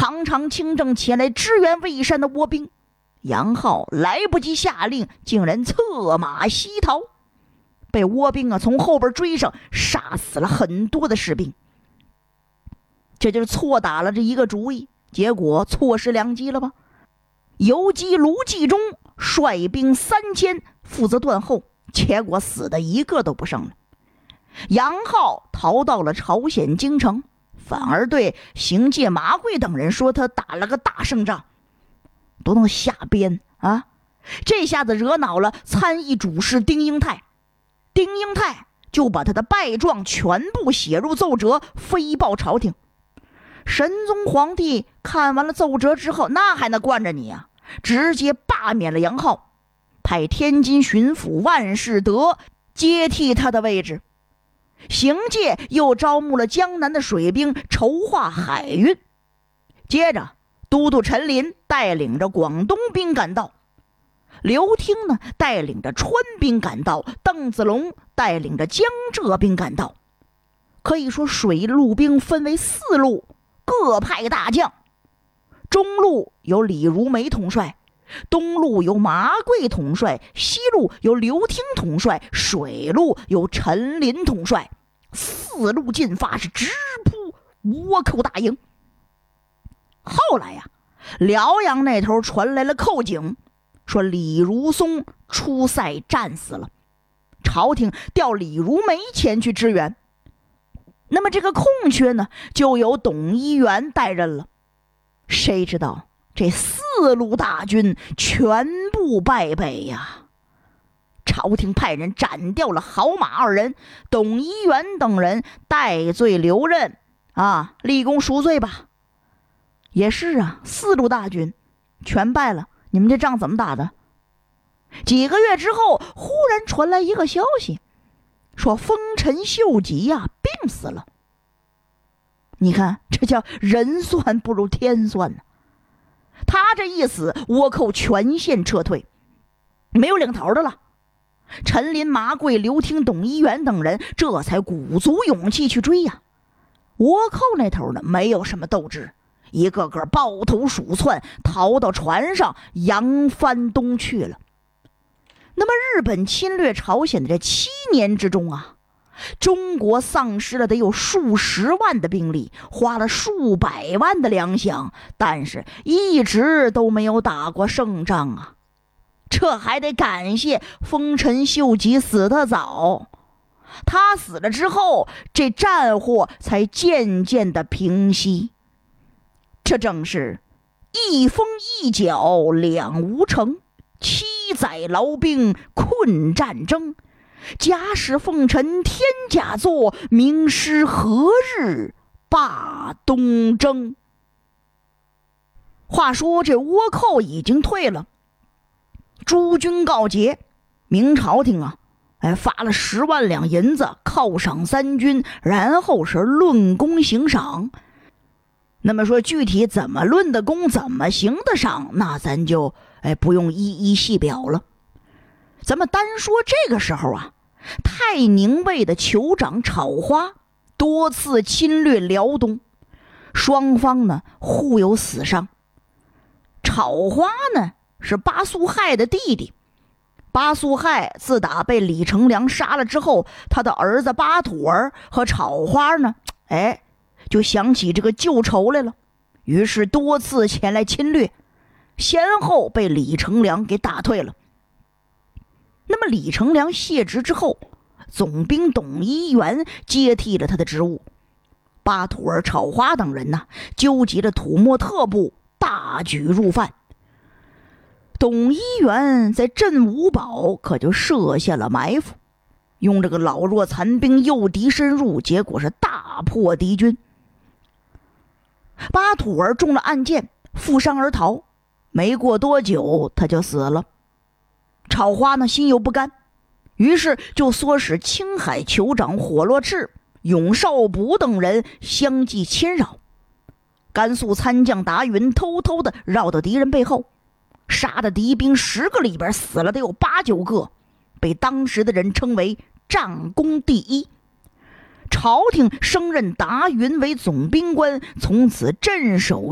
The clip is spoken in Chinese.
堂堂清正前来支援魏山的倭兵。杨浩来不及下令，竟然策马西逃，被倭兵从后边追上，杀死了很多的士兵。这就是错打了这一个主意，结果错失良机了吧？游击卢继忠率兵3000负责断后，结果死的一个都不剩了。杨浩逃到了朝鲜京城，反而对邢介、马贵等人说他打了个大胜仗，都能瞎编啊！这下子惹恼了参议主事丁英泰，丁英泰就把他的败状全部写入奏折，飞报朝廷。神宗皇帝看完了奏折之后，那还能惯着你啊？直接罢免了杨浩，派天津巡抚万世德接替他的位置。邢介又招募了江南的水兵，筹划海运。接着都督陈林带领着广东兵赶到，刘听呢带领着川兵赶到，邓子龙带领着江浙兵赶到。可以说水陆兵分为4路，各派大将。中路由李如梅统帅，东路由马贵统帅，西路由刘听统帅，水路由陈林统帅。4路进发，是直扑倭寇大营。后来呀，辽阳那头传来了寇警，说李如松出塞战死了，朝廷调李如梅前去支援。那么这个空缺呢，就由董一元代任了。谁知道这4路大军全部败北呀！朝廷派人斩掉了郝马2人，董一元等人戴罪留任啊，立功赎罪吧。也是啊，4路大军全败了，你们这仗怎么打的？几个月之后，忽然传来一个消息，说丰臣秀吉呀病死了。你看，这叫人算不如天算呢。他这一死，倭寇全线撤退，没有领头的了。陈林、马贵、刘听、董一元等人这才鼓足勇气去追呀。倭寇那头呢，没有什么斗志，一个个抱头鼠窜，逃到船上，扬帆东去了。那么日本侵略朝鲜的这7年之中啊，中国丧失了得有数十万的兵力，花了数百万的粮饷，但是一直都没有打过胜仗啊。这还得感谢丰臣秀吉死得早，他死了之后，这战祸才渐渐的平息。这正是一风一角两无成，7载劳兵困战争，假使奉臣天下作，名师何日霸东征。话说这倭寇已经退了，诸军告捷，明朝廷啊，发了10万两银子犒赏3军，然后是论功行赏。那么说具体怎么论的功，怎么行得赏，那咱就不用一一细表了。咱们单说这个时候啊，太宁卫的酋长草花多次侵略辽东，双方呢互有死伤。草花呢是巴苏亥的弟弟，巴苏亥自打被李成梁杀了之后，他的儿子巴土儿和草花呢就想起这个旧仇来了，于是多次前来侵略，先后被李成梁给打退了。那么李成梁卸职之后，总兵董一元接替了他的职务，巴土儿、草花等人呢纠集了土默特部，大举入犯。董一元在镇武堡可就设下了埋伏，用这个老弱残兵诱敌深入，结果是大破敌军。巴土儿中了暗箭，负伤而逃，没过多久他就死了。草花呢心有不甘，于是就唆使青海酋长火络赤、永绍卜等人相继侵扰。甘肃参将达云偷偷的绕到敌人背后，杀的敌兵10个里边死了得有8、9个，被当时的人称为战功第一。朝廷升任达云为总兵官，从此镇守